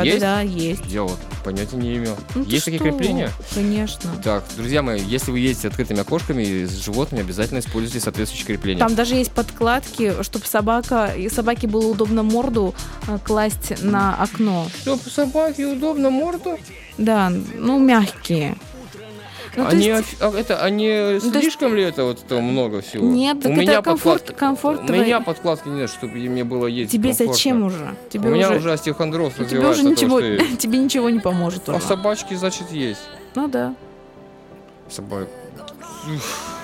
Есть? да, есть. Я вот понятия не имел. Ну ты Есть такие что? крепления? Конечно. Так, друзья мои, если вы едете открытыми окошками и с животными, обязательно используйте соответствующие крепления. Там даже есть подкладки, чтобы собаке было удобно морду класть на окно. Чтоб собаке удобно морду? Да, ну мягкие. Ну, то Они, есть- они Ну, то есть- слишком ли это вот там много всего? Нет, так это комфорт У меня подкладки нет, чтобы мне было ездить Тебе комфортно. зачем уже? Тебе У меня уже остеохондроз тебе развивается. уже от того, ничего, что тебе ничего не поможет А уже. собачки, значит, есть. Ну да. Собак. Ух.